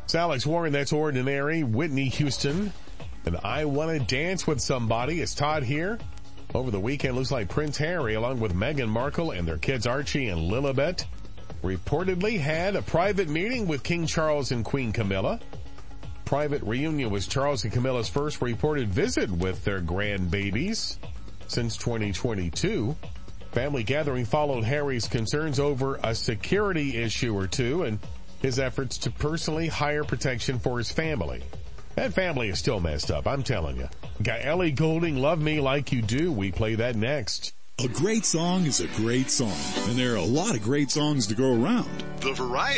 It's Alex Warren, that's Ordinary. Whitney Houston. And I Want to Dance with Somebody. It's Todd here. Over the weekend, looks like Prince Harry, along with Meghan Markle and their kids Archie and Lilibet, reportedly had a private meeting with King Charles and Queen Camilla. Private reunion was Charles and Camilla's first reported visit with their grandbabies since 2022. Family gathering followed Harry's concerns over a security issue or two and his efforts to personally hire protection for his family. That family is still messed up, I'm telling you. Got Ellie Goulding, Love Me Like You Do. We play that next. A great song is a great song, and there are a lot of great songs to go around. The Variety